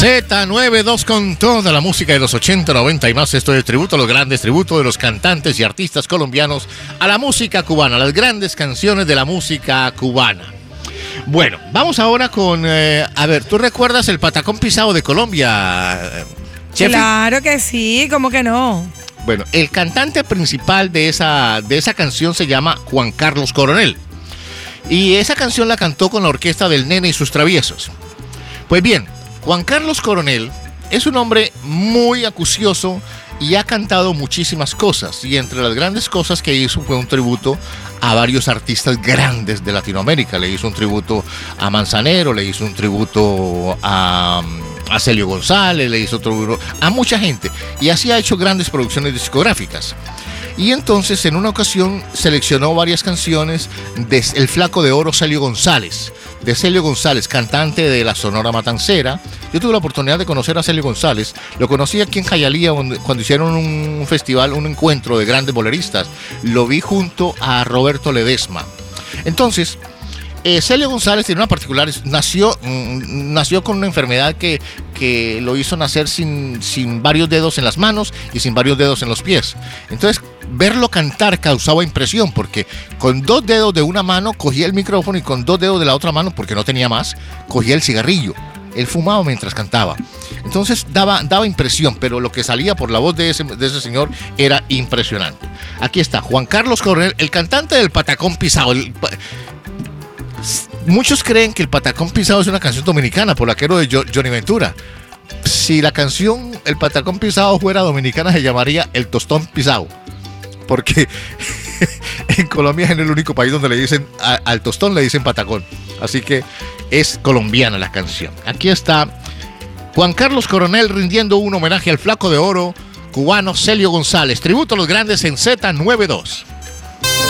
Z92 con toda la música de los 80, 90 y más. Esto es tributo a los grandes, tributo de los cantantes y artistas colombianos a la música cubana, las grandes canciones de la música cubana. Bueno, vamos ahora con, a ver, ¿tú recuerdas el patacón pisado de Colombia, Chefi? Claro que sí, ¿cómo que no? Bueno, el cantante principal de esa canción se llama Juan Carlos Coronel. Y esa canción la cantó con la orquesta del Nene y sus Traviesos. Pues bien, Juan Carlos Coronel es un hombre muy acucioso y ha cantado muchísimas cosas. Y entre las grandes cosas que hizo fue un tributo a varios artistas grandes de Latinoamérica. Le hizo un tributo a Manzanero, le hizo un tributo a Celio González, le hizo otro tributo a mucha gente. Y así ha hecho grandes producciones discográficas. Y entonces en una ocasión seleccionó varias canciones de El Flaco de Oro Celio González, cantante de la Sonora Matancera. Yo tuve la oportunidad de conocer a Celio González, lo conocí aquí en Jayalía cuando hicieron un festival, un encuentro de grandes boleristas. Lo vi junto a Roberto Ledesma. Entonces, Celio González tiene una particular, nació con una enfermedad que lo hizo nacer sin varios dedos en las manos y sin varios dedos en los pies. Entonces, verlo cantar causaba impresión porque con 2 dedos de una mano cogía el micrófono y con 2 dedos de la otra mano, porque no tenía más, cogía el cigarrillo. Él fumaba mientras cantaba. Entonces daba impresión, pero lo que salía por la voz de ese señor era impresionante. Aquí está, Juan Carlos Coronel, el cantante del Patacón Pisado. Muchos creen que el Patacón Pisado es una canción dominicana, polaquero de Johnny Ventura. Si la canción El Patacón Pisado fuera dominicana, se llamaría El Tostón Pisado. Porque en Colombia es el único país donde le dicen al tostón le dicen patacón. Así que es colombiana la canción. Aquí está Juan Carlos Coronel rindiendo un homenaje al Flaco de Oro cubano Celio González. Tributo a los grandes en Z92.